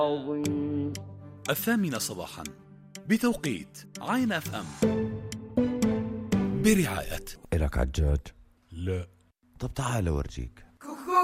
عظيم. 8 صباحا بتوقيت عين اف ام، برعاية. إلك عجاج؟ لا. طب تعال أورجيك.